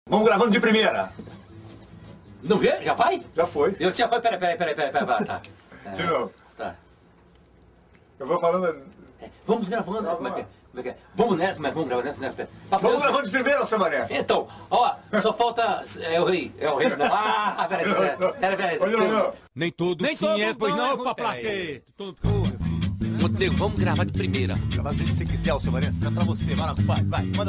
Vamos gravando de primeira. Não vê? Já vai? Já foi. Eu já foi, peraí, vai, tá. De novo. Tá. Eu vou falando... Vamos gravando, né? Como é que é? Vamos, né? Vamos gravar nessa, né? Vamos gravando de primeira, seu Marés. Então, ó, só falta... É o rei, não. Ah, peraí. Não. Nem tudo sim é, pois não, Paplasque. Montenegro, vamos gravar de primeira. Gravar do jeito que você quiser, seu Marés. É pra você. Vai lá, compadre. Vai. Manda